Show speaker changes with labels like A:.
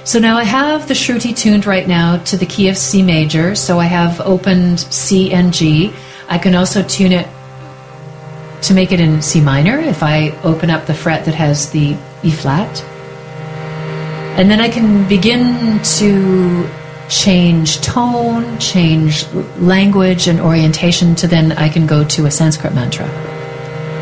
A: So now I have the Shruti tuned right now to the key of C major. So I have opened C and G. I can also tune it to make it in C minor if I open up the fret that has the E flat. And then I can begin to change tone, change language and orientation to then I can go to a Sanskrit mantra.